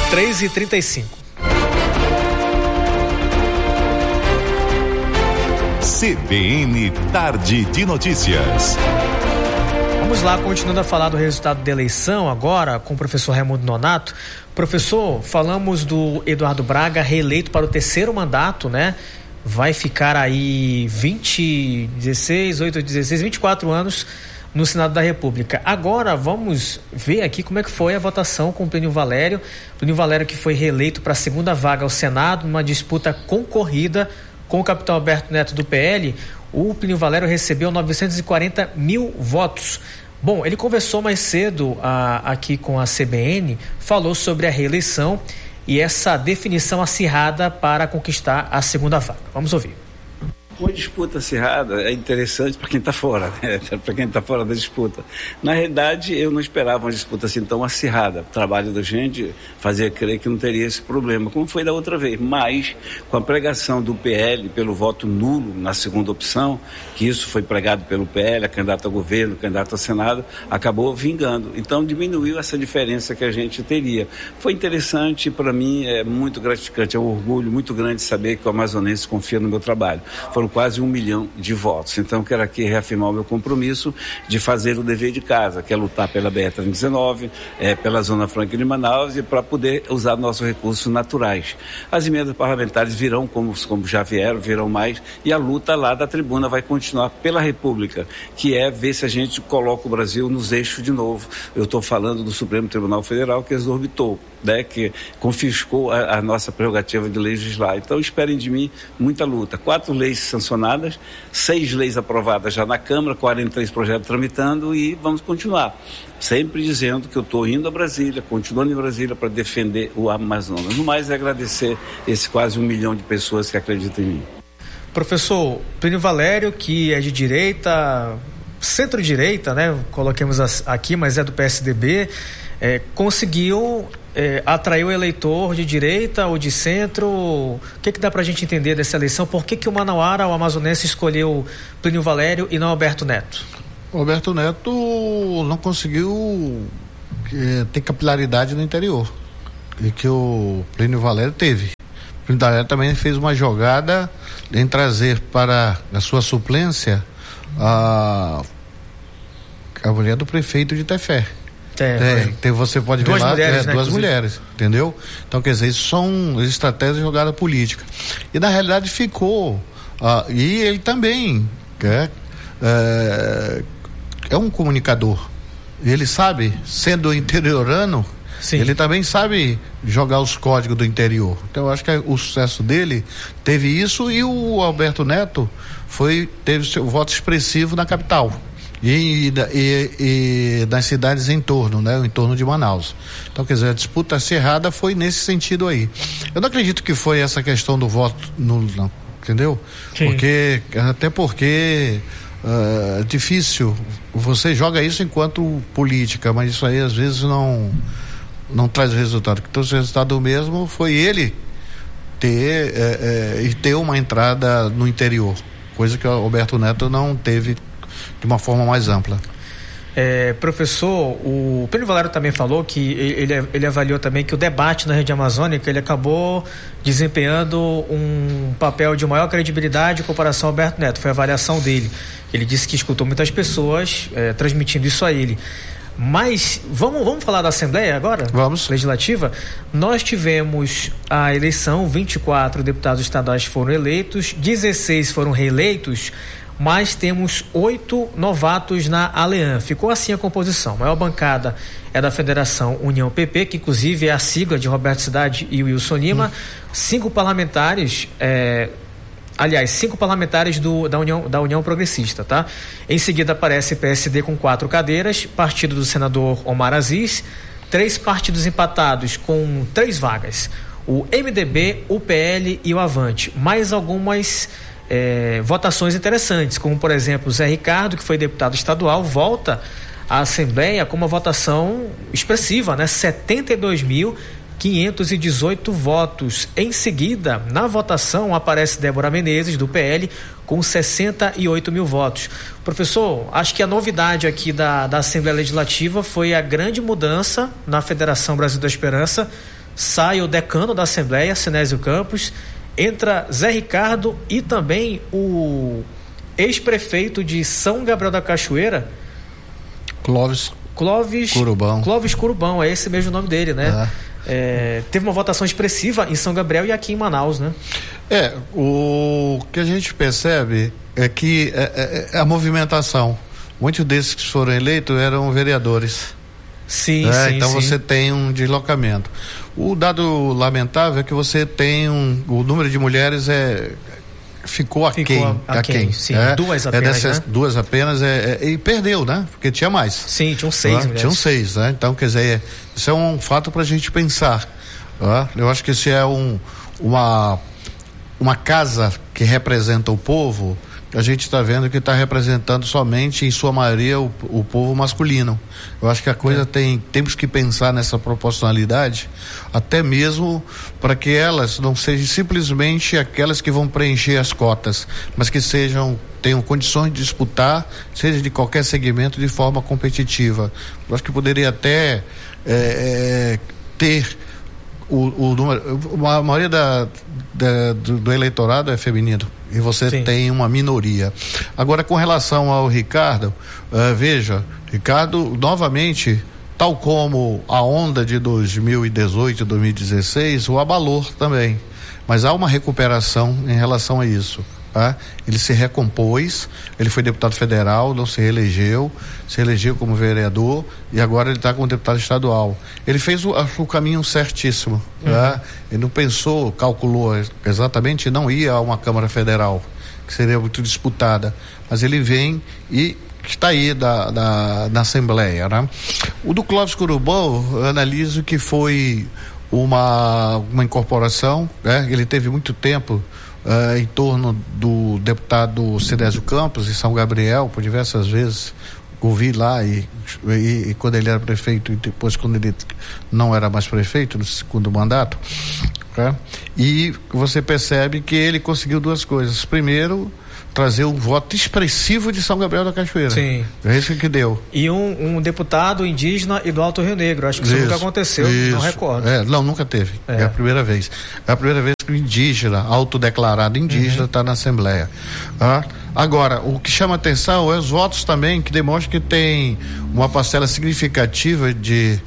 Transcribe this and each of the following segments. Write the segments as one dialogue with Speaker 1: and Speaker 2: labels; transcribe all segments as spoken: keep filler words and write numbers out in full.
Speaker 1: três e trinta e cinco.
Speaker 2: C B N Tarde de Notícias.
Speaker 1: Vamos lá, continuando a falar do resultado da eleição agora com o professor Raimundo Nonato. Professor, falamos do Eduardo Braga, reeleito para o terceiro mandato, né? Vai ficar aí vinte, dezesseis, oito, dezesseis, vinte e quatro anos no Senado da República. Agora vamos ver aqui como é que foi a votação com o Plínio Valério. Plínio Valério que foi reeleito para a segunda vaga ao Senado, numa disputa concorrida com o capitão Alberto Neto do P L. O Plínio Valério recebeu novecentos e quarenta mil votos. Bom, ele conversou mais cedo a, aqui com a C B N, falou sobre a reeleição e essa definição acirrada para conquistar a segunda vaga. Vamos ouvir.
Speaker 3: Uma disputa acirrada é interessante para quem está fora, né? Para quem está fora da disputa. Na realidade, eu não esperava uma disputa assim tão acirrada. O trabalho da gente fazia crer que não teria esse problema, como foi da outra vez. Mas, com a pregação do P L pelo voto nulo na segunda opção, que isso foi pregado pelo P L, a candidato a governo, candidato ao Senado, acabou vingando. Então, diminuiu essa diferença que a gente teria. Foi interessante, para mim, é muito gratificante, é um orgulho muito grande saber que o amazonense confia no meu trabalho. Foram quase um milhão de votos. Então, quero aqui reafirmar o meu compromisso de fazer o dever de casa, que é lutar pela B R trezentos e dezenove, é, pela Zona Franca de Manaus e para poder usar nossos recursos naturais. As emendas parlamentares virão como, como já vieram, virão mais, e a luta lá da tribuna vai continuar pela República, que é ver se a gente coloca o Brasil nos eixos de novo. Eu estou falando do Supremo Tribunal Federal, que exorbitou, né, que confiscou a, a nossa prerrogativa de legislar. Então, esperem de mim muita luta. Quatro leis sancionadas, seis leis aprovadas já na Câmara, quarenta e três projetos tramitando e vamos continuar. Sempre dizendo que eu estou indo a Brasília, continuando em Brasília para defender o Amazonas. No mais, é agradecer esse quase um milhão de pessoas que acreditam em mim.
Speaker 1: Professor, Plínio Valério, que é de direita, centro-direita, né? Coloquemos aqui, mas é do P S D B, é, conseguiu... É, atraiu o eleitor de direita ou de centro? O que, que dá pra gente entender dessa eleição? Por que, que o manauara, o amazonense, escolheu Plínio Valério e não Alberto Neto?
Speaker 4: O Alberto Neto não conseguiu é, ter capilaridade no interior, e que o Plínio Valério teve. O Plínio Valério também fez uma jogada em trazer para a sua suplência a, a mulher do prefeito de Tefé. É, tem, você pode
Speaker 1: duas
Speaker 4: ver lá,
Speaker 1: mulheres,
Speaker 4: é,
Speaker 1: né,
Speaker 4: duas
Speaker 1: inclusive. mulheres,
Speaker 4: entendeu? Então, quer dizer, isso são estratégias de jogada política. E na realidade ficou, ah, e ele também é, é, é um comunicador. Ele sabe, sendo interiorano, Sim. ele também sabe jogar os códigos do interior. Então, eu acho que o sucesso dele teve isso, e o Alberto Neto foi, teve seu voto expressivo na capital. E, e, e nas cidades em torno, né? Em torno de Manaus. Então, quer dizer, a disputa acirrada foi nesse sentido aí. Eu não acredito que foi essa questão do voto nulo, não, entendeu? Sim. Porque, até porque uh, é difícil, você joga isso enquanto política, mas isso aí às vezes não, não traz resultado. Então, o resultado mesmo foi ele ter, é, é, e ter uma entrada no interior, coisa que o Alberto Neto não teve de uma forma mais ampla.
Speaker 1: É, professor, o Plínio Valério também falou que ele, ele avaliou também que o debate na rede amazônica ele acabou desempenhando um papel de maior credibilidade em comparação ao Alberto Neto. Foi a avaliação dele. Ele disse que escutou muitas pessoas é, transmitindo isso a ele. Mas vamos, vamos falar da Assembleia agora?
Speaker 4: Vamos.
Speaker 1: Legislativa. Nós tivemos a eleição, vinte e quatro deputados estaduais foram eleitos, dezesseis foram reeleitos, mas temos oito novatos na Alean. Ficou assim a composição. A maior bancada é da Federação União P P, que inclusive é a sigla de Roberto Cidade e Wilson Lima. Hum. Cinco parlamentares, é, aliás, cinco parlamentares do, da, União, da União Progressista, tá? Em seguida aparece P S D com quatro cadeiras, partido do senador Omar Aziz, três partidos empatados com três vagas. O M D B, o P L e o Avante. Mais algumas... É, votações interessantes, como por exemplo o Zé Ricardo, que foi deputado estadual, volta à Assembleia com uma votação expressiva, né? setenta e dois mil quinhentos e dezoito votos. Em seguida, na votação, aparece Débora Menezes, do P L, com sessenta e oito mil votos. Professor, acho que a novidade aqui da, da Assembleia Legislativa foi a grande mudança na Federação Brasil da Esperança sai o decano da Assembleia, Sinésio Campos, entra Zé Ricardo e também o ex-prefeito de São Gabriel da Cachoeira,
Speaker 4: Clóvis
Speaker 1: Clóvis
Speaker 4: Curubão.
Speaker 1: Clóvis Curubão, é esse mesmo nome dele, né? É. É, teve uma votação expressiva em São Gabriel e aqui em Manaus, né?
Speaker 4: É, o que a gente percebe é que é, é, a movimentação, muitos desses que foram eleitos eram vereadores.
Speaker 1: Sim,
Speaker 4: é,
Speaker 1: sim,
Speaker 4: então
Speaker 1: sim.
Speaker 4: você tem um deslocamento. O dado lamentável é que você tem um, o número de mulheres é ficou aquém,
Speaker 1: ficou aquém,
Speaker 4: aquém,
Speaker 1: sim,
Speaker 4: é,
Speaker 1: duas apenas,
Speaker 4: é dessas,
Speaker 1: né?
Speaker 4: Duas apenas é, é, e perdeu, né? Porque tinha mais.
Speaker 1: Sim, tinham seis,
Speaker 4: ah,
Speaker 1: mulheres.
Speaker 4: tinham seis, né? Então, quer dizer, isso é um fato para a gente pensar. Ah, eu acho que isso é um, uma uma casa que representa o povo. A gente está vendo que está representando somente, em sua maioria, o, o povo masculino. Eu acho que a coisa é. tem, temos que pensar nessa proporcionalidade, até mesmo para que elas não sejam simplesmente aquelas que vão preencher as cotas, mas que sejam, tenham condições de disputar, seja de qualquer segmento, de forma competitiva. Eu acho que poderia até é, é, ter o, o número, a maioria da, da, do, do eleitorado é feminino. E você Sim. tem uma minoria. Agora, com relação ao Ricardo, uh, veja, Ricardo, novamente, tal como a onda de dois mil e dezoito, dois mil e dezesseis, o abalou também. Mas há uma recuperação em relação a isso. Tá? Ele se recompôs, ele foi deputado federal, não se reelegeu, se elegeu como vereador e agora ele está como deputado estadual. Ele fez o, o caminho certíssimo. Uhum. Tá? Ele não pensou, calculou exatamente, não ia a uma Câmara Federal, que seria muito disputada, mas ele vem e está aí da, da, na Assembleia. Né? O do Clóvis Curubão, eu analiso que foi uma, uma incorporação, né? Ele teve muito tempo Uh, em torno do deputado Sinésio Campos, em São Gabriel, por diversas vezes, ouvi lá e, e, e quando ele era prefeito e depois quando ele não era mais prefeito, no segundo mandato, né? E você percebe que ele conseguiu duas coisas. Primeiro, trazer um voto expressivo de São Gabriel da Cachoeira.
Speaker 1: Sim.
Speaker 4: É isso que deu.
Speaker 1: E um, um deputado indígena e do Alto Rio Negro. Acho que isso, isso nunca aconteceu, isso. Não recordo.
Speaker 4: É, não, nunca teve. É. é a primeira vez. É a primeira vez que o indígena, autodeclarado indígena, está uhum. na Assembleia. Ah, agora, o que chama atenção é os votos também, que demonstram que tem uma parcela significativa de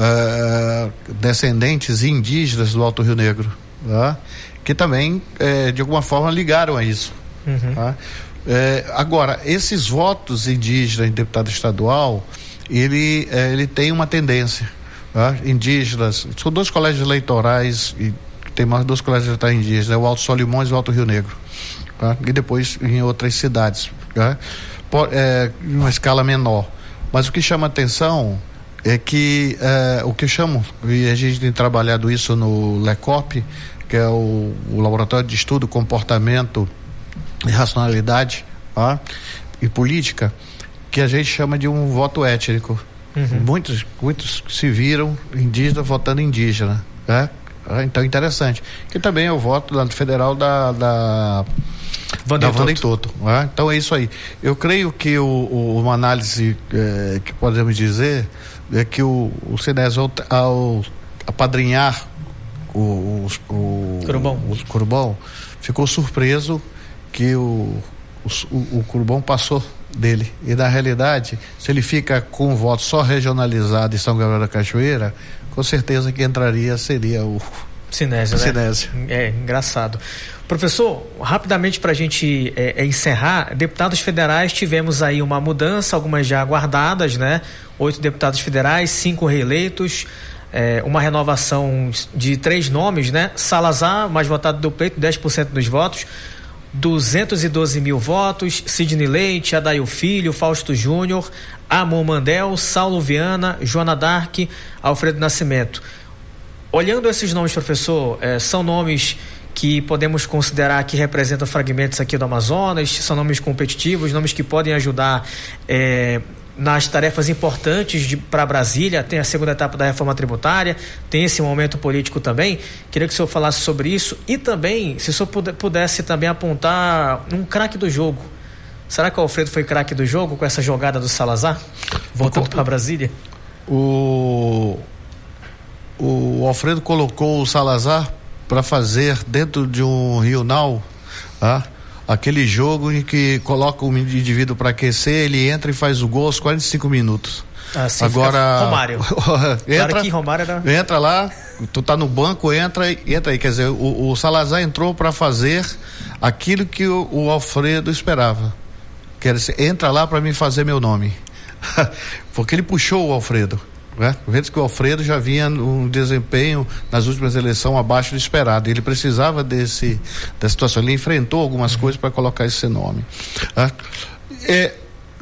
Speaker 4: uh, descendentes indígenas do Alto Rio Negro, ah, que também, eh, de alguma forma, ligaram a isso. Uhum. Tá? É, agora, esses votos indígenas em deputado estadual, ele, é, ele tem uma tendência. Tá? Indígenas, são dois colégios eleitorais, e tem mais dois colégios eleitorais indígenas, é o Alto Solimões e o Alto Rio Negro. Tá? E depois em outras cidades. Tá? Por, é, em uma escala menor. Mas o que chama atenção é que é, o que eu chamo, e a gente tem trabalhado isso no LECOP, que é o, o Laboratório de Estudo, Comportamento e Racionalidade, ó, e Política, que a gente chama de um voto étnico. Uhum. Muitos, muitos se viram indígenas votando indígena, né? Então, interessante. Que também é o voto da federal da da Wanda Toto. Né? Então é isso aí. Eu creio que o, o, uma análise eh, que podemos dizer é que o, o Sinésio, ao, ao apadrinhar o, o, o,
Speaker 1: Curubão.
Speaker 4: o Curubão, ficou surpreso que o, o, o Curubão passou dele. E na realidade, se ele fica com o voto só regionalizado em São Gabriel da Cachoeira, com certeza que entraria seria o
Speaker 1: Sinésio, né?
Speaker 4: Sinésio.
Speaker 1: É, engraçado. Professor, rapidamente para a gente é, é, encerrar, deputados federais, tivemos aí uma mudança, algumas já aguardadas, né? Oito deputados federais, cinco reeleitos, é, uma renovação de três nomes, né? Salazar, mais votado do pleito, dez por cento dos votos, duzentos e doze mil votos, Sidney Leite, Adail Filho, Fausto Júnior, Amon Mandel, Saulo Viana, Joana Dark, Alfredo Nascimento. Olhando esses nomes, professor, eh, são nomes que podemos considerar que representam fragmentos aqui do Amazonas, são nomes competitivos, nomes que podem ajudar eh, nas tarefas importantes para Brasília. Tem a segunda etapa da reforma tributária, tem esse momento político também. Queria que o senhor falasse sobre isso e também, se o senhor pudesse também apontar um craque do jogo. Será que o Alfredo foi craque do jogo com essa jogada do Salazar, voltando para Brasília?
Speaker 4: O... o Alfredo colocou o Salazar para fazer dentro de um Rio Now, tá? Aquele jogo em que coloca o indivíduo para aquecer, ele entra e faz o gol aos quarenta e cinco minutos.
Speaker 1: Assim,
Speaker 4: agora
Speaker 1: Romário.
Speaker 4: entra,
Speaker 1: que Romário era...
Speaker 4: entra lá, tu tá no banco, entra e entra aí, quer dizer, o, o Salazar entrou para fazer aquilo que o, o Alfredo esperava. Quer dizer, entra lá para mim fazer meu nome. Porque ele puxou o Alfredo, né? Vendo que o Alfredo já vinha um desempenho nas últimas eleições abaixo do esperado. Ele precisava desse dessa situação. Ele enfrentou algumas uhum. coisas para colocar esse nome. Né? É,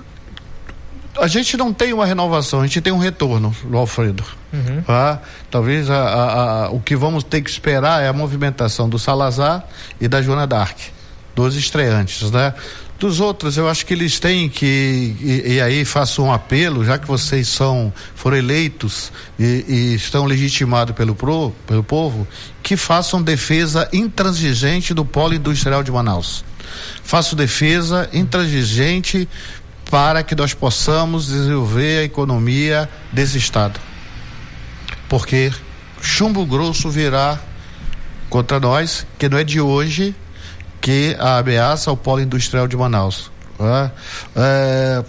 Speaker 4: a gente não tem uma renovação, a gente tem um retorno do Alfredo. Uhum. Tá? Talvez a, a, a, o que vamos ter que esperar é a movimentação do Salazar e da Joana Dark, dos estreantes, né? Dos outros, eu acho que eles têm que, e, e aí faço um apelo, já que vocês são, foram eleitos e, e estão legitimados pelo, pro, pelo povo, que façam defesa intransigente do polo industrial de Manaus. Façam defesa intransigente para que nós possamos desenvolver a economia desse estado. Porque chumbo grosso virá contra nós, que não é de hoje que a ameaça ao polo industrial de Manaus. É, é,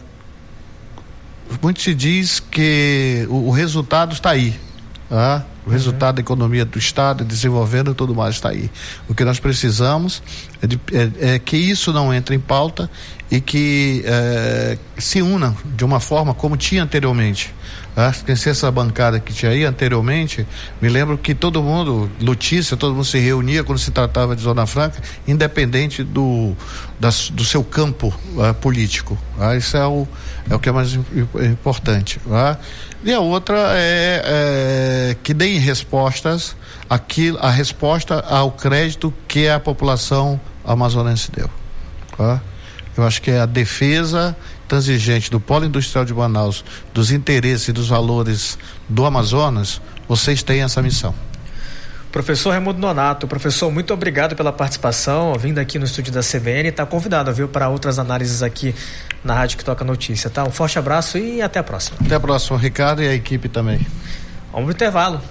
Speaker 4: muito se diz que o, o resultado está aí. É, o resultado uhum. da economia do estado, desenvolvendo tudo mais está aí. O que nós precisamos é, de, é, é que isso não entre em pauta e que é, se una de uma forma como tinha anteriormente. Esqueci essa bancada que tinha aí anteriormente. Me lembro que todo mundo, notícia, todo mundo se reunia quando se tratava de Zona Franca, independente do, da, do seu campo uh, político. Uh, isso é o, é o que é mais importante. Uh. E a outra é, é que deem respostas, aquilo, a resposta ao crédito que a população amazonense deu. Uh. Eu acho que é a defesa transigente do polo industrial de Manaus, dos interesses e dos valores do Amazonas. Vocês têm essa missão.
Speaker 1: Professor Raimundo Nonato, professor, muito obrigado pela participação, vindo aqui no estúdio da C B N, está convidado, viu, para outras análises aqui na Rádio que Toca Notícia, tá? Um forte abraço e até a próxima.
Speaker 4: Até a próxima, Ricardo, e a equipe também.
Speaker 1: Vamos pro intervalo.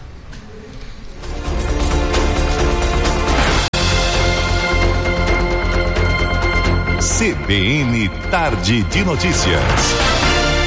Speaker 2: C B N Tarde de Notícias.